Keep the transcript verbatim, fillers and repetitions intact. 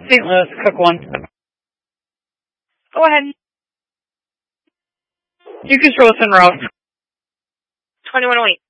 Saint Louis, cook one. Go ahead. You can roast and roast. twenty-one oh eight.